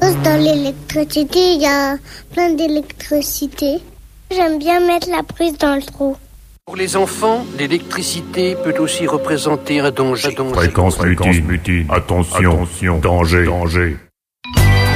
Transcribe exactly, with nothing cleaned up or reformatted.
Dans l'électricité, il y a plein d'électricité. J'aime bien mettre la prise dans le trou. Pour les enfants, l'électricité peut aussi représenter un danger. Fréquence mutine. Attention, attention, danger, danger.